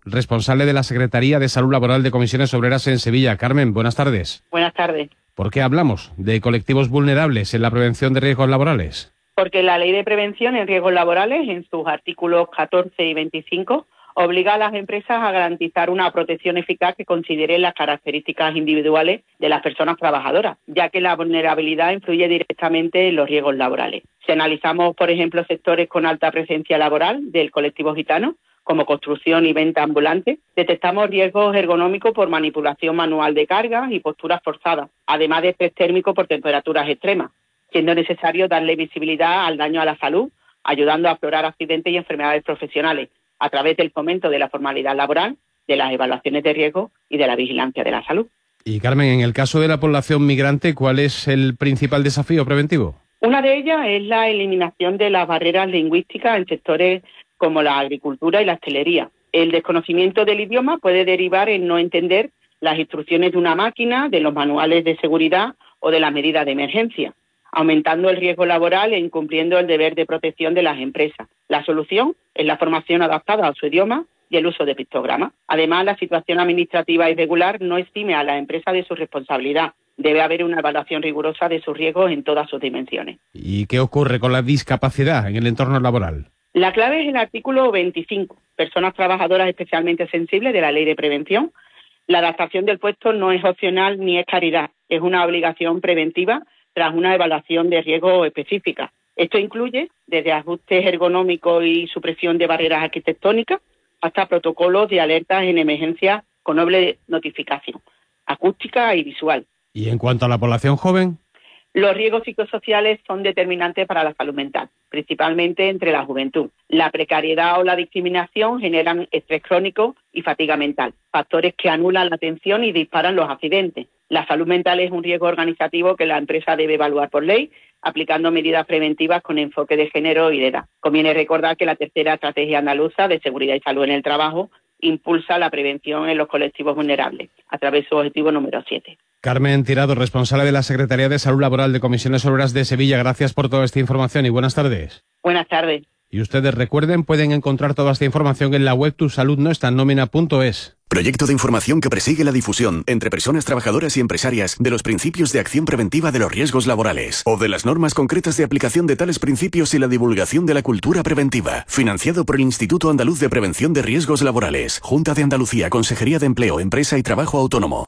responsable de la Secretaría de Salud Laboral de Comisiones Obreras en Sevilla. Carmen, buenas tardes. Buenas tardes. ¿Por qué hablamos de colectivos vulnerables en la prevención de riesgos laborales? Porque la Ley de Prevención en Riesgos Laborales, en sus artículos 14 y 25, obliga a las empresas a garantizar una protección eficaz que considere las características individuales de las personas trabajadoras, ya que la vulnerabilidad influye directamente en los riesgos laborales. Si analizamos, por ejemplo, sectores con alta presencia laboral del colectivo gitano, como construcción y venta ambulante, detectamos riesgos ergonómicos por manipulación manual de cargas y posturas forzadas, además de estrés térmico por temperaturas extremas, siendo necesario darle visibilidad al daño a la salud, ayudando a aflorar accidentes y enfermedades profesionales, a través del fomento de la formalidad laboral, de las evaluaciones de riesgo y de la vigilancia de la salud. Y Carmen, en el caso de la población migrante, ¿cuál es el principal desafío preventivo? Una de ellas es la eliminación de las barreras lingüísticas en sectores como la agricultura y la hostelería. El desconocimiento del idioma puede derivar en no entender las instrucciones de una máquina, de los manuales de seguridad o de las medidas de emergencia, aumentando el riesgo laboral e incumpliendo el deber de protección de las empresas. La solución es la formación adaptada a su idioma y el uso de pictogramas. Además, la situación administrativa irregular no exime a la empresa de su responsabilidad. Debe haber una evaluación rigurosa de sus riesgos en todas sus dimensiones. ¿Y qué ocurre con la discapacidad en el entorno laboral? La clave es el artículo 25, personas trabajadoras especialmente sensibles de la Ley de Prevención. La adaptación del puesto no es opcional ni es caridad, es una obligación preventiva tras una evaluación de riesgo específica. Esto incluye desde ajustes ergonómicos y supresión de barreras arquitectónicas hasta protocolos de alertas en emergencia con doble notificación, acústica y visual. ¿Y en cuanto a la población joven? Los riesgos psicosociales son determinantes para la salud mental, principalmente entre la juventud. La precariedad o la discriminación generan estrés crónico y fatiga mental, factores que anulan la atención y disparan los accidentes. La salud mental es un riesgo organizativo que la empresa debe evaluar por ley, aplicando medidas preventivas con enfoque de género y de edad. Conviene recordar que la tercera estrategia andaluza de seguridad y salud en el trabajo impulsa la prevención en los colectivos vulnerables, a través de su objetivo número 7. Carmen Tirado, responsable de la Secretaría de Salud Laboral de Comisiones Obreras de Sevilla. Gracias por toda esta información y buenas tardes. Buenas tardes. Y ustedes recuerden, pueden encontrar toda esta información en la web tusaludnoestannomina.es. Proyecto de información que persigue la difusión entre personas trabajadoras y empresarias de los principios de acción preventiva de los riesgos laborales o de las normas concretas de aplicación de tales principios y la divulgación de la cultura preventiva. Financiado por el Instituto Andaluz de Prevención de Riesgos Laborales, Junta de Andalucía, Consejería de Empleo, Empresa y Trabajo Autónomo.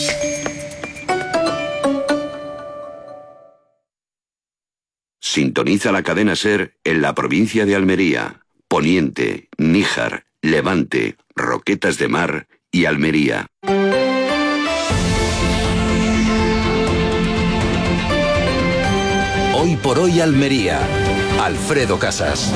Sintoniza la cadena SER en la provincia de Almería, Poniente, Níjar, Levante, Roquetas de Mar y Almería. Hoy por hoy Almería. Alfredo Casas.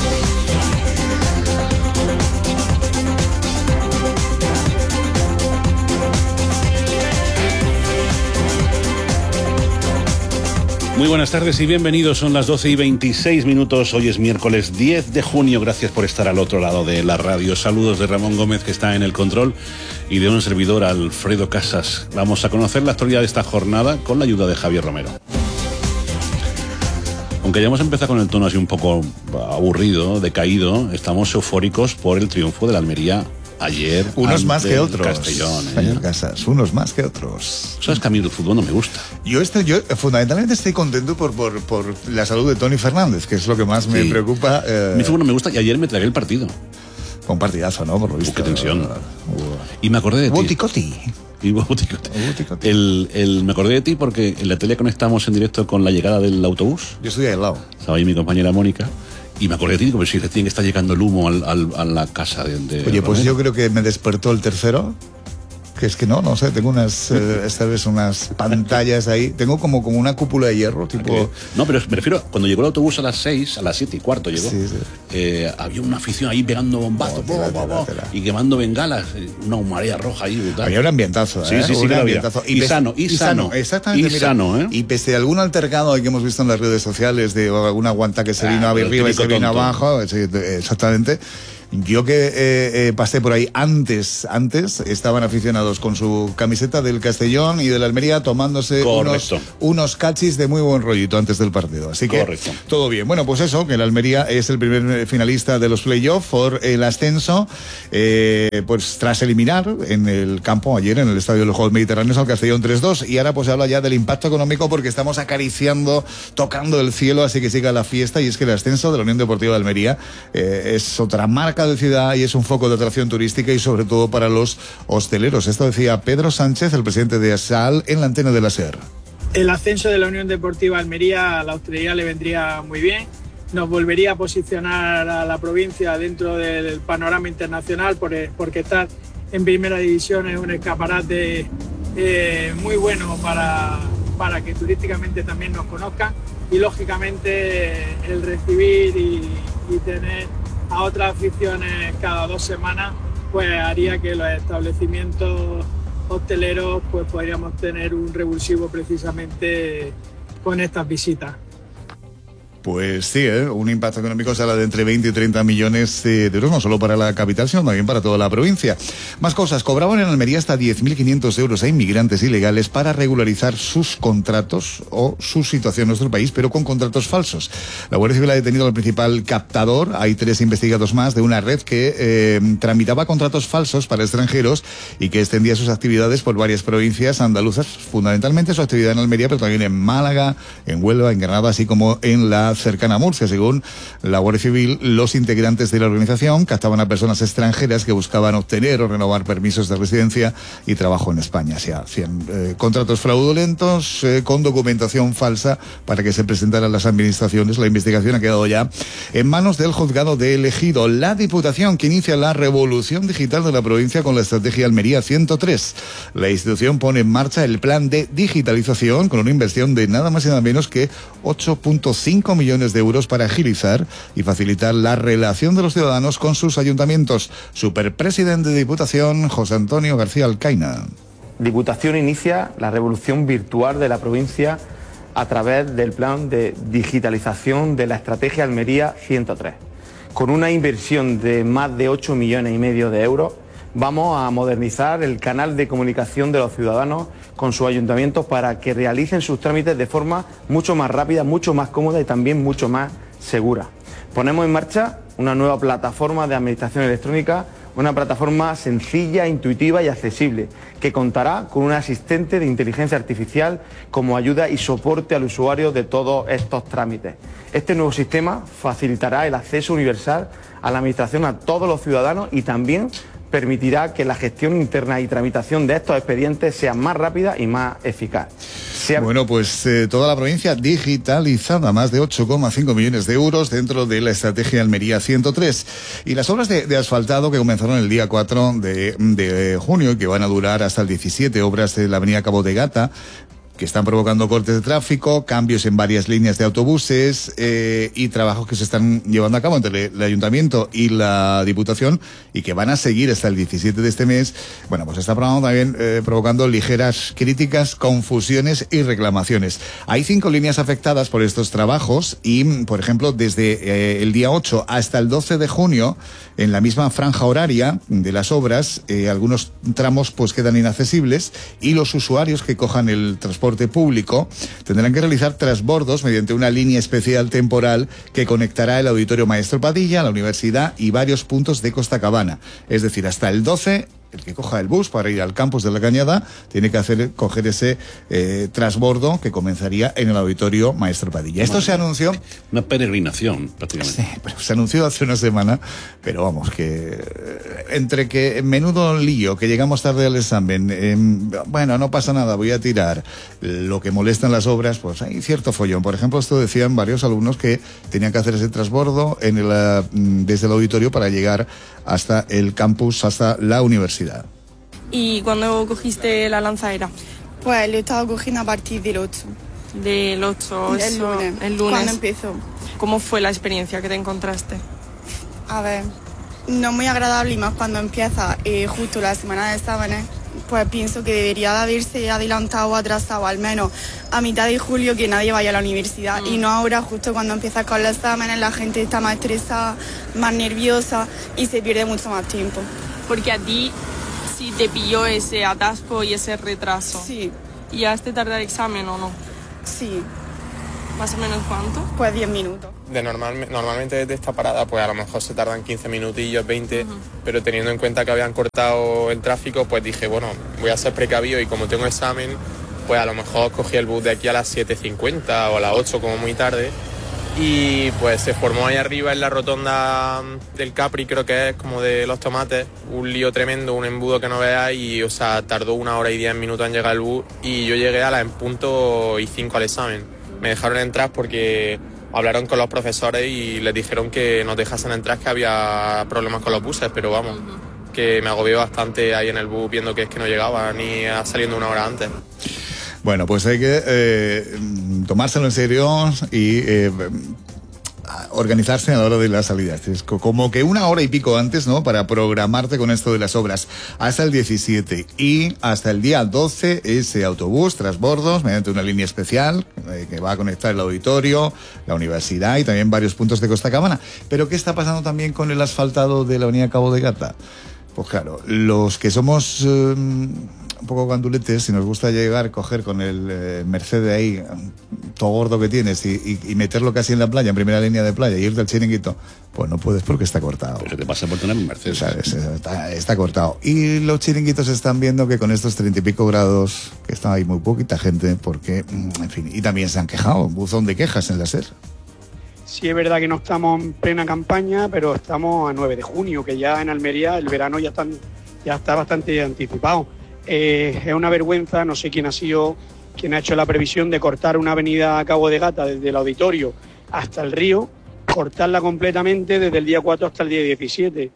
Muy buenas tardes y bienvenidos, son las 12:26. Hoy es miércoles 10 de junio, gracias por estar al otro lado de la radio. Saludos de Ramón Gómez, que está en el control, y de un servidor, Alfredo Casas. Vamos a conocer la actualidad de esta jornada con la ayuda de Javier Romero. Aunque ya hemos empezado con el tono así un poco aburrido, decaído, estamos eufóricos por el triunfo de la Almería ayer. Unos más que otros, Castellón, señor Casas, unos más que otros. Sabes que a mí el fútbol no me gusta. Yo fundamentalmente estoy contento por la salud de Toni Fernández, que es lo que más me preocupa. Mi fútbol no me gusta y ayer me tragué el partido. Con partidazo, ¿no? Por lo visto. Qué tensión. Y me acordé de ti. Buticoti. Me acordé de ti porque en la tele conectamos en directo con la llegada del autobús. Yo estoy al lado. Estaba ahí mi compañera Mónica. Y me acordé de ti, como si tiene que estar llegando el humo a la casa de Oye, pues yo creo que me despertó el tercero. Que es que no sé, tengo esta vez unas pantallas ahí. Tengo como una cúpula de hierro, tipo... No, pero me refiero, cuando llegó el autobús a las 6, a las 7:15 llegó, había una afición ahí pegando bombazos y quemando bengalas, una marea roja ahí brutal. Había un ambientazo, Sí, un ambientazo. Y sano. Exactamente. Y pese a algún altercado que hemos visto en las redes sociales de alguna guanta que se vino arriba y se vino abajo, exactamente... Yo que pasé por ahí antes estaban aficionados con su camiseta del Castellón y del Almería tomándose unos cachis de muy buen rollito antes del partido. Así que todo bien. Bueno, pues eso, que el Almería es el primer finalista de los playoffs por el ascenso, pues tras eliminar en el campo ayer en el Estadio de los Juegos Mediterráneos al Castellón 3-2, y ahora pues se habla ya del impacto económico porque estamos acariciando, tocando el cielo, así que siga la fiesta, y es que el ascenso de la Unión Deportiva de Almería es otra marca de ciudad y es un foco de atracción turística y sobre todo para los hosteleros. Esto decía Pedro Sánchez, el presidente de ASAL, en la antena de la SER. El ascenso de la Unión Deportiva Almería a la hostelería le vendría muy bien, nos volvería a posicionar a la provincia dentro del panorama internacional porque estar en primera división es un escaparate muy bueno para que turísticamente también nos conozcan, y lógicamente el recibir y tener a otras aficiones cada 2 semanas pues haría que los establecimientos hosteleros pues podríamos tener un revulsivo precisamente con estas visitas. Pues sí, un impacto económico será de entre 20 y 30 millones de euros, no solo para la capital, sino también para toda la provincia. Más cosas, cobraban en Almería hasta 10.500 euros a inmigrantes ilegales para regularizar sus contratos o su situación en nuestro país, pero con contratos falsos. La Guardia Civil ha detenido al principal captador, hay 3 investigados más, de una red que tramitaba contratos falsos para extranjeros y que extendía sus actividades por varias provincias andaluzas, fundamentalmente su actividad en Almería, pero también en Málaga, en Huelva, en Granada, así como en la cercana a Murcia. Según la Guardia Civil, los integrantes de la organización captaban a personas extranjeras que buscaban obtener o renovar permisos de residencia y trabajo en España. O sea, hacían contratos fraudulentos con documentación falsa para que se presentaran las administraciones. La investigación ha quedado ya en manos del juzgado de Ejido. La Diputación, que inicia la revolución digital de la provincia con la estrategia Almería 103. La institución pone en marcha el plan de digitalización con una inversión de nada más y nada menos que 8,5 millones de euros para agilizar y facilitar la relación de los ciudadanos con sus ayuntamientos. Superpresidente de Diputación, José Antonio García Alcaina. Diputación inicia la revolución virtual de la provincia a través del plan de digitalización de la estrategia Almería 103. Con una inversión de más de 8,5 millones de euros, vamos a modernizar el canal de comunicación de los ciudadanos con sus ayuntamientos para que realicen sus trámites de forma mucho más rápida, mucho más cómoda y también mucho más segura. Ponemos en marcha una nueva plataforma de administración electrónica, una plataforma sencilla, intuitiva y accesible, que contará con un asistente de inteligencia artificial como ayuda y soporte al usuario de todos estos trámites. Este nuevo sistema facilitará el acceso universal a la administración a todos los ciudadanos y también permitirá que la gestión interna y tramitación de estos expedientes sea más rápida y más eficaz. Bueno, pues toda la provincia digitalizada, más de 8,5 millones de euros dentro de la estrategia Almería 103. Y las obras de asfaltado que comenzaron el día 4 de junio y que van a durar hasta el 17, obras de la avenida Cabo de Gata, que están provocando cortes de tráfico, cambios en varias líneas de autobuses y trabajos que se están llevando a cabo entre el Ayuntamiento y la Diputación y que van a seguir hasta el 17 de este mes. Bueno, pues está también provocando ligeras críticas, confusiones y reclamaciones. Hay 5 líneas afectadas por estos trabajos y, por ejemplo, desde el día 8 hasta el 12 de junio, en la misma franja horaria de las obras, algunos tramos pues quedan inaccesibles y los usuarios que cojan el transporte público tendrán que realizar transbordos mediante una línea especial temporal que conectará el Auditorio Maestro Padilla, la universidad y varios puntos de Costa Cabana. Es decir, hasta el 12, el que coja el bus para ir al campus de la Cañada tiene que coger ese transbordo que comenzaría en el Auditorio Maestro Padilla. Esto se anunció... Una peregrinación, prácticamente. Sí, pero se anunció hace una semana, pero vamos, que entre que menudo lío, que llegamos tarde al examen, bueno, no pasa nada, voy a tirar, lo que molestan las obras, pues hay cierto follón. Por ejemplo, esto decían varios alumnos que tenían que hacer ese transbordo desde el auditorio para llegar hasta el campus, hasta la universidad. ¿Y cuándo cogiste la lanzadera? Pues lo he estado cogiendo a partir del 8. Del 8, el lunes. El lunes. ¿Cuándo empezó? ¿Cómo fue la experiencia que te encontraste? A ver, no muy agradable y más cuando empieza justo la semana de exámenes, pues pienso que debería de haberse adelantado o atrasado al menos a mitad de julio, que nadie vaya a la universidad y no ahora justo cuando empiezas con los exámenes, la gente está más estresada, más nerviosa y se pierde mucho más tiempo. Porque a ti sí te pilló ese atasco y ese retraso. Sí. ¿Y llegaste tarde al examen o no? Sí. ¿Más o menos cuánto? Pues 10 minutos. Normalmente desde esta parada pues a lo mejor se tardan 15 minutillos, 20, pero teniendo en cuenta que habían cortado el tráfico, pues dije, bueno, voy a ser precavido y como tengo examen, pues a lo mejor cogí el bus de aquí a las 7:50 o a las 8 como muy tarde y pues se formó ahí arriba en la rotonda del Capri, creo que es como de los tomates, un lío tremendo, un embudo que no veas y, o sea, tardó 1 hora y 10 minutos en llegar el bus y yo llegué a las en punto y 5 al examen. Me dejaron entrar porque hablaron con los profesores y les dijeron que nos dejasen entrar, que había problemas con los buses, pero vamos, que me agobié bastante ahí en el bus viendo que es que no llegaba ni saliendo 1 hora antes. Bueno, pues hay que tomárselo en serio y organizarse a la hora de las salidas. Es como que 1 hora y pico antes, ¿no? Para programarte con esto de las obras. Hasta el 17 y hasta el día 12 ese autobús transbordos mediante una línea especial que va a conectar el auditorio, la universidad y también varios puntos de Costa Cabana. Pero ¿qué está pasando también con el asfaltado de la avenida Cabo de Gata? Pues claro, los que somos un poco ganduletes, si nos gusta llegar, coger con el Mercedes ahí, todo gordo que tienes, y meterlo casi en la playa, en primera línea de playa, y irte al chiringuito, pues no puedes porque está cortado. Pero te pasa por tener un Mercedes. ¿Sabes? Está cortado. Y los chiringuitos están viendo que con estos 30 y pico grados, que está ahí muy poquita gente, porque, en fin, y también se han quejado, un buzón de quejas en la SER. Sí, es verdad que no estamos en plena campaña, pero estamos a 9 de junio, que ya en Almería el verano ya está bastante anticipado. Es una vergüenza, no sé quién ha sido quien ha hecho la previsión de cortar una avenida a Cabo de Gata desde el auditorio hasta el río, cortarla completamente desde el día 4 hasta el día 17.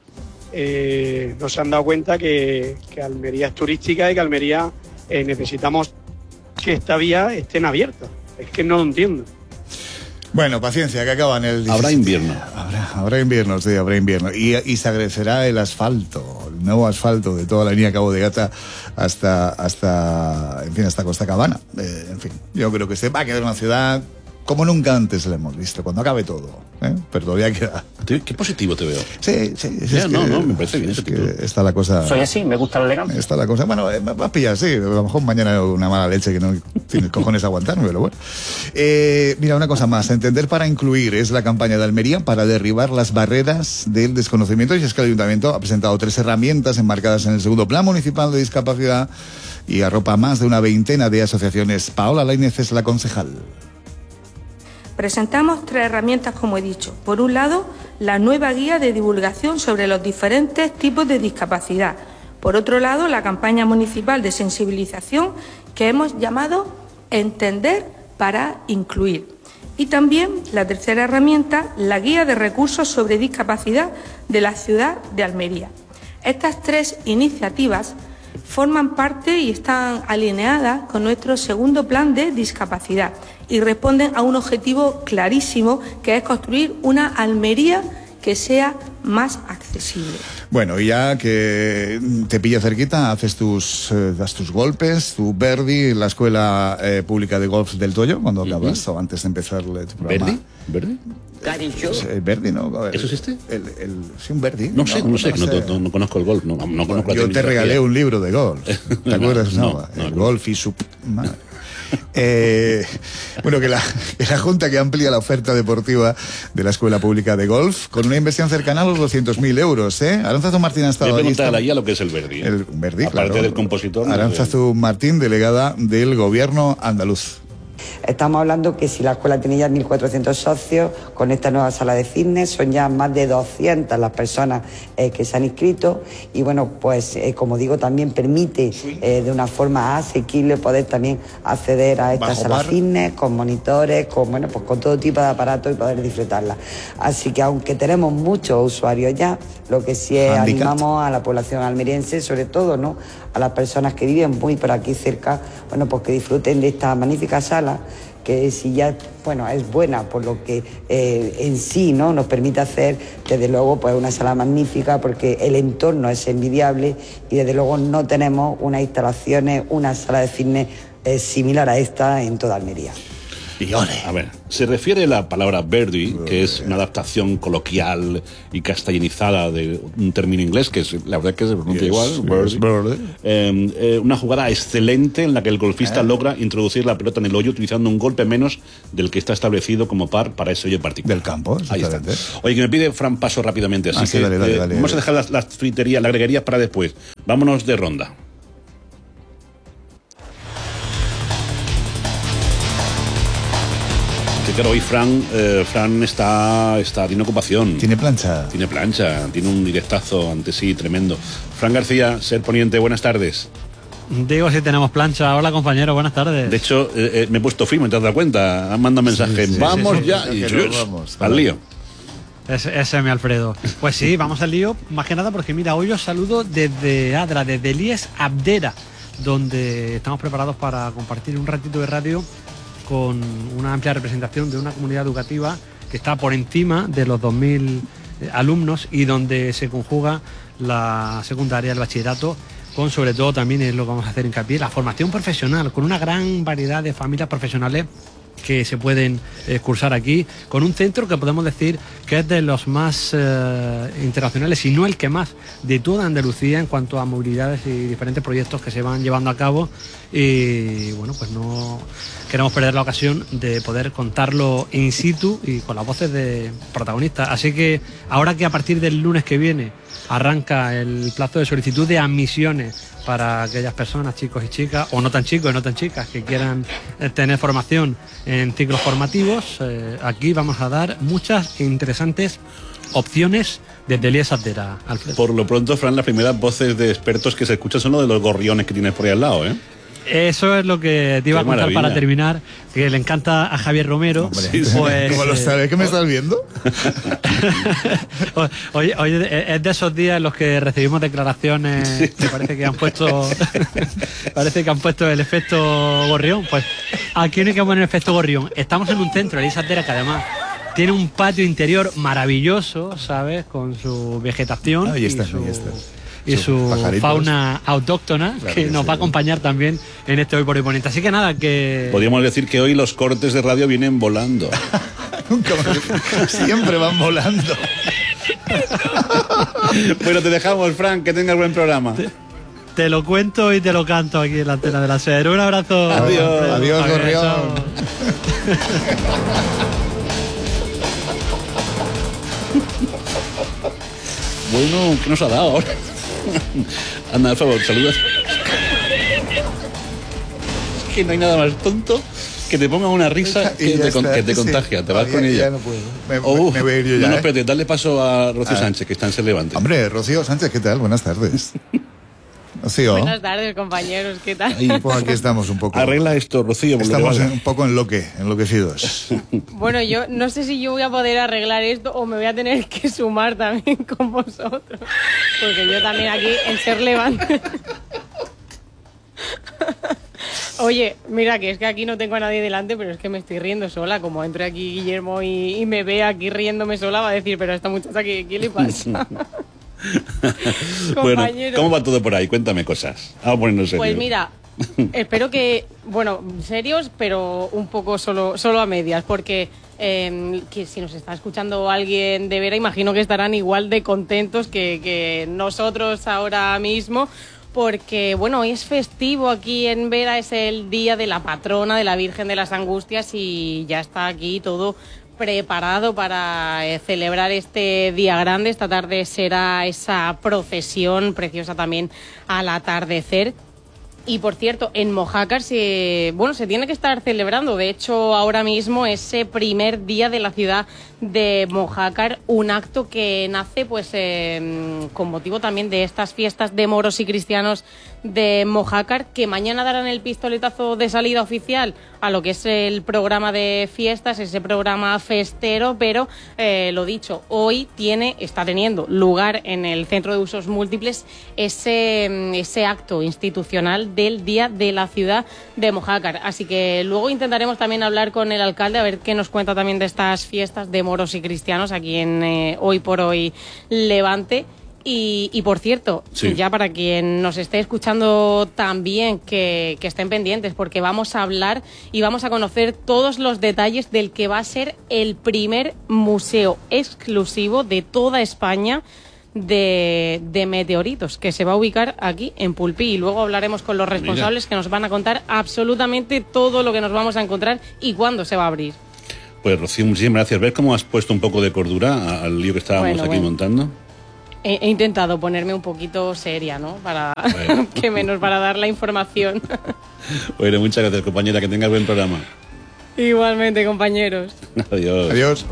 No se han dado cuenta que Almería es turística y que Almería necesitamos que esta vía estén abiertas. Es que no lo entiendo. Bueno, paciencia, que acaban el... Habrá invierno. Habrá invierno, sí, habrá invierno. Y se agradecerá el asfalto, el nuevo asfalto de toda la línea Cabo de Gata hasta Costa Cabana. En fin, yo creo que se va a quedar una ciudad como nunca antes la hemos visto, cuando acabe todo. Pero todavía queda. Qué positivo te veo. Sí. Me parece bien. Está la cosa. Soy así, me gusta la elegancia. Está la cosa. Bueno, vas a pillar, sí. A lo mejor mañana una mala leche que no tienes cojones a aguantarme, pero bueno. Mira, una cosa más. Entender para incluir es la campaña de Almería para derribar las barreras del desconocimiento. Y es que el Ayuntamiento ha presentado 3 herramientas enmarcadas en el segundo Plan Municipal de Discapacidad y arropa más de una veintena de asociaciones. Paola Lainez es la concejal. Presentamos 3 herramientas, como he dicho. Por un lado, la nueva guía de divulgación sobre los diferentes tipos de discapacidad. Por otro lado, la campaña municipal de sensibilización que hemos llamado Entender para Incluir. Y también la tercera herramienta, la guía de recursos sobre discapacidad de la ciudad de Almería. Estas 3 iniciativas forman parte y están alineadas con nuestro segundo plan de discapacidad y responden a un objetivo clarísimo, que es construir una Almería que sea más accesible. Bueno, y ya que te pilla cerquita, das tus golpes, tu Verdi, en la Escuela Pública de Golf del Toyo, cuando acabas o antes de empezar tu programa. ¿Verdi? Verdi, ¿no? A ver, ¿eso existe? Sí, un Verdi. No sé, no conozco el golf. No conozco la Yo te regalé un libro de golf. ¿Te acuerdas? No, el golf y su... Bueno, que la Junta que amplía la oferta deportiva de la Escuela Pública de Golf con una inversión cercana a los 200.000 euros, ¿eh? Aranzazu Martín ha estado ahí. Voy a preguntarle a lo que es el Verdi. El Verdi, aparte claro. Del compositor. Aranzazu Martín, delegada del Gobierno andaluz. Estamos hablando que si la escuela tiene ya 1.400 socios, con esta nueva sala de fitness son ya más de 200 las personas que se han inscrito y bueno, pues como digo, también permite de una forma asequible poder también acceder a esta sala fitness con monitores, con todo tipo de aparatos y poder disfrutarla. Así que aunque tenemos muchos usuarios ya, lo que sí es animamos a la población almeriense, sobre todo, ¿no?, a las personas que viven muy por aquí cerca, bueno, pues que disfruten de esta magnífica sala que si ya es buena por lo que en sí, ¿no?, nos permite hacer, desde luego pues una sala magnífica, porque el entorno es envidiable y desde luego no tenemos unas instalaciones, una sala de cine similar a esta en toda Almería. A ver, se refiere la palabra Verdi, que es una adaptación coloquial y castellanizada de un término inglés, que es, la verdad que se pronuncia igual, Verdi. Una jugada excelente en la que el golfista logra introducir la pelota en el hoyo utilizando un golpe menos del que está establecido como par para ese hoyo particular. Del campo, ahí está. Oye, que me pide Fran paso rápidamente, así que dale. Vamos a dejar las friterías, las greguerías para después. Vámonos de ronda. Claro, hoy Fran tiene ocupación. ¿Tiene plancha? Tiene plancha, tiene un directazo ante sí tremendo. Fran García, Ser Poniente, buenas tardes. Digo, si tenemos plancha. Hola, compañero, buenas tardes. De hecho, me he puesto firme, ¿te has dado cuenta? Han mandado mensaje, vamos ya, y vamos, al lío. Ese es mi Alfredo. Pues sí, vamos al lío, más que nada porque mira, hoy os saludo desde Adra, desde Elías Abdera, donde estamos preparados para compartir un ratito de radio con una amplia representación de una comunidad educativa que está por encima de los 2.000 alumnos y donde se conjuga la secundaria, el bachillerato, con sobre todo también es lo que vamos a hacer hincapié, la formación profesional, con una gran variedad de familias profesionales que se pueden cursar aquí, con un centro que podemos decir que es de los más internacionales, y no el que más, de toda Andalucía en cuanto a movilidades y diferentes proyectos que se van llevando a cabo. Y bueno, pues no queremos perder la ocasión de poder contarlo in situ y con las voces de protagonistas. Así que ahora que a partir del lunes que viene arranca el plazo de solicitud de admisiones para aquellas personas, chicos y chicas, o no tan chicos y no tan chicas, que quieran tener formación en ciclos formativos, aquí vamos a dar muchas interesantes opciones desde Elías Abdera, Alfredo. Por lo pronto, Fran, las primeras voces de expertos que se escuchan son lo de los gorriones que tienes por ahí al lado, ¿eh? Eso es lo que te iba a contar para terminar, que le encanta a Javier Romero. Pues, ¿cómo lo sabes? ¿Que me estás viendo? Oye, es de esos días en los que recibimos declaraciones que parece que han puesto el efecto gorrión. Pues aquí no hay que poner el efecto gorrión. Estamos en un centro, Elías Abdera, que además tiene un patio interior maravilloso, ¿sabes? Con su vegetación y su fauna autóctona, claro, que nos va a acompañar también en este Hoy por Hoy Poniente. Así que nada, que... Podríamos decir que hoy los cortes de radio vienen volando. Siempre van volando. Bueno, te dejamos, Fran, que tengas buen programa. Te lo cuento y te lo canto aquí en la antena de la SER. Un abrazo. Adiós, gorrión. Bueno, ¿qué nos ha dado ahora? Anda, por favor, saludas. Es que no hay nada más tonto que te ponga una risa que te contagia, te vas con ella. Ya no puedo. Me voy a ir yo ya. No, espérate, dale paso a Rocío Sánchez, que está en Ser Levante. Hombre, Rocío Sánchez, ¿qué tal? Buenas tardes. Rocío. Buenas tardes, compañeros, ¿qué tal? Pues aquí estamos un poco. Arregla esto, Rocío. Estamos un poco enloquecidos. Bueno, yo no sé si yo voy a poder arreglar esto o me voy a tener que sumar también con vosotros. Porque yo también aquí, en Ser Levante... Oye, mira, que es que aquí no tengo a nadie delante, pero es que me estoy riendo sola. Como entre aquí Guillermo y me ve aquí riéndome sola, va a decir, pero a esta muchacha, ¿qué le pasa? Bueno, ¿cómo va todo por ahí? Cuéntame cosas. Vamos a ponernos serios. Pues mira, espero que, bueno, serios, pero un poco solo a medias, porque que si nos está escuchando alguien de Vera, imagino que estarán igual de contentos que nosotros ahora mismo, porque, bueno, hoy es festivo aquí en Vera, es el día de la patrona de la Virgen de las Angustias y ya está aquí todo preparado para celebrar este día grande. Esta tarde será esa procesión preciosa también al atardecer. Y por cierto, en Mojácar se tiene que estar celebrando. De hecho, ahora mismo ese primer día de la ciudad de Mojácar, un acto que nace pues con motivo también de estas fiestas de moros y cristianos de Mojácar, que mañana darán el pistoletazo de salida oficial a lo que es el programa de fiestas, ese programa festero, pero lo dicho, hoy está teniendo lugar en el Centro de Usos Múltiples ese acto institucional del Día de la Ciudad de Mojácar. Así que luego intentaremos también hablar con el alcalde a ver qué nos cuenta también de estas fiestas de moros y cristianos aquí en Hoy por Hoy Levante. Y por cierto, sí, ya para quien nos esté escuchando también, que estén pendientes, porque vamos a hablar y vamos a conocer todos los detalles del que va a ser el primer museo exclusivo de toda España de meteoritos, que se va a ubicar aquí en Pulpí. Y luego hablaremos con los responsables, que nos van a contar absolutamente todo lo que nos vamos a encontrar y cuándo se va a abrir. Pues Rocío, muchísimas gracias. ¿Ves cómo has puesto un poco de cordura al lío que estábamos aquí montando? He intentado ponerme un poquito seria, ¿no? Para que menos para dar la información. Bueno, muchas gracias, compañera. Que tengas buen programa. Igualmente, compañeros. Adiós. Adiós.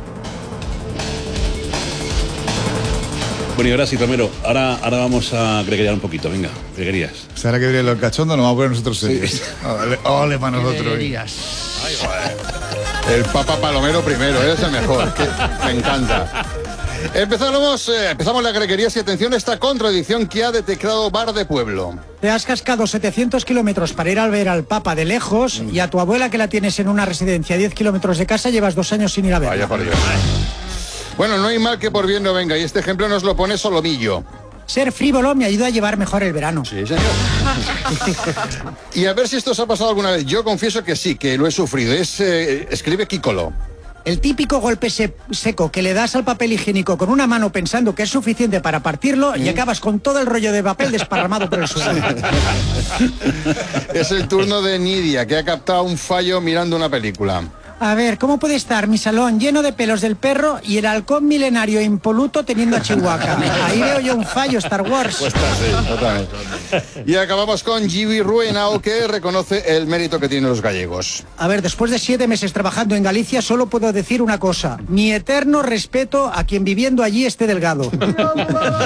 Bueno, y ahora sí, Romero, ahora vamos a greguear un poquito. Venga, greguerías. Pues ahora que viene los cachondos, nos vamos a poner nosotros serios. Sí. Ole para nosotros. Ay, el Papa Palomero primero, es el mejor. Me encanta. Empezamos la greguerías y atención a esta contradicción que ha detectado Bar de Pueblo. Te has cascado 700 kilómetros para ir a ver al Papa de lejos y a tu abuela, que la tienes en una residencia a 10 kilómetros de casa, llevas 2 años sin ir a verla. Vaya por Dios. Bueno, no hay mal que por bien no venga, y este ejemplo nos lo pone Solomillo. Ser frívolo me ayuda a llevar mejor el verano. Sí, señor. Y a ver si esto os ha pasado alguna vez. Yo confieso que sí, que lo he sufrido. Escribe Kikolo. El típico golpe seco que le das al papel higiénico con una mano pensando que es suficiente para partirlo y acabas con todo el rollo de papel desparramado por el suelo. Es el turno de Nidia, que ha captado un fallo mirando una película. A ver, ¿cómo puede estar mi salón lleno de pelos del perro y el halcón milenario impoluto teniendo a Chihuahua? Ahí veo yo un fallo, Star Wars. Pues está, sí, totalmente. Y acabamos con Gibi Ruenao, que reconoce el mérito que tienen los gallegos. A ver, después de 7 meses trabajando en Galicia, solo puedo decir una cosa: mi eterno respeto a quien viviendo allí esté delgado.